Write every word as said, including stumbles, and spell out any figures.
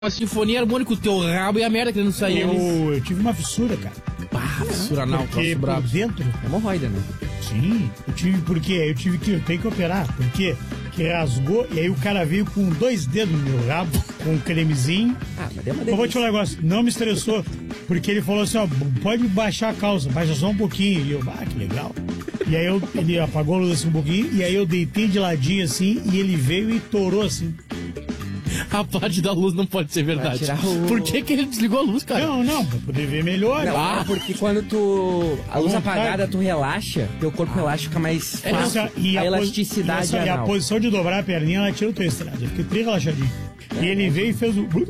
Uma sinfonia harmônica, o teu rabo e a merda querendo sair. Eu, eu tive uma fissura, cara. Ah, fissura anal, porque por bravo. dentro... Hemorroida, né? Sim, eu tive, porque eu tive que, eu tenho que operar, porque que rasgou, e aí o cara veio com dois dedos no meu rabo, com um cremezinho. Ah, mas deu uma Eu vou te falar um negócio, não me estressou, porque ele falou assim, ó, pode baixar a calça, baixa só um pouquinho. E eu, ah, que legal. E aí eu, ele apagou a luz assim um pouquinho, e aí eu deitei de ladinho assim, e ele veio e torou assim. A parte da luz não pode ser verdade. O... Por que que ele desligou a luz, cara? Não, não, pra poder ver melhor. Não, Ah. é porque quando tu... A luz apagada, tu relaxa, teu corpo relaxa, fica mais É, fácil. Essa, e a, a elasticidade e, essa, e a anal. posição de dobrar a perninha, ela tira o teu estrado. Eu fiquei tri relaxadinho. E ele veio e fez o...